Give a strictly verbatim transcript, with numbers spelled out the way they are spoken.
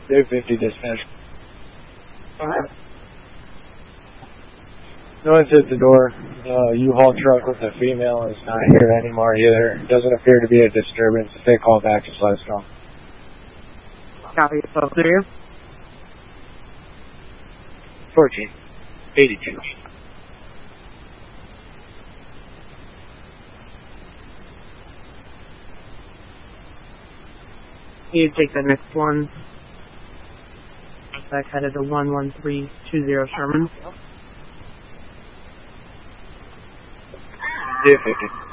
Dave fifty dispatch. Alright. No one's at the door. Uh, U-Haul truck with a female is not here anymore either. Doesn't appear to be a disturbance. If they call back, just let us know. Copy, so clear. fourteen eighty-two. You take the next one. Back headed to one one three two zero Sherman. Dave fifty.